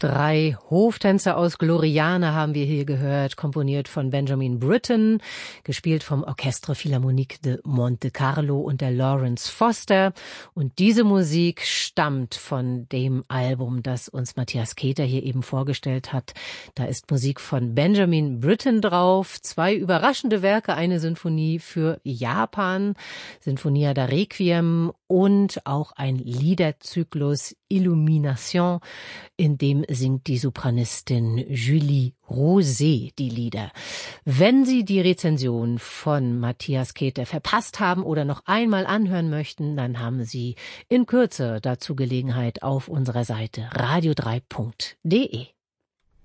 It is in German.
3 Hoftänzer aus Gloriana haben wir hier gehört, komponiert von Benjamin Britten, gespielt vom Orchestre Philharmonique de Monte Carlo und der Lawrence Foster. Und diese Musik stammt von dem Album, das uns Matthias Keter hier eben vorgestellt hat. Da ist Musik von Benjamin Britten drauf, 2 überraschende Werke, eine Sinfonie für Japan, Sinfonia da Requiem, und auch ein Liederzyklus Illumination, in dem singt die Sopranistin Julie Rosé die Lieder. Wenn Sie die Rezension von Matthias Keter verpasst haben oder noch einmal anhören möchten, dann haben Sie in Kürze dazu Gelegenheit auf unserer Seite radio3.de.